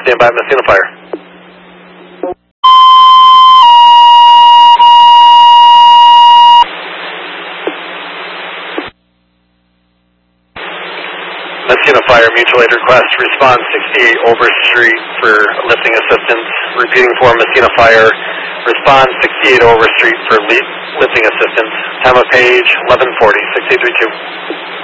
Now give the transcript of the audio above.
stand by, Messina Fire. Messina Fire, mutual aid request, response 68 Overstreet for lifting assistance. Repeating for Messina Fire, response 68 Overstreet for lifting assistance. Time of page 11:40, 6832.